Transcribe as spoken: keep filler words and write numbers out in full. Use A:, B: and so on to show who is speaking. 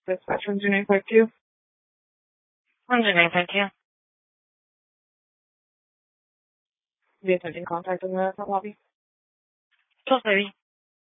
A: Dispatch one two nine five two.
B: one two nine five two.
A: The attending contact in the front lobby.
B: twelve thirty.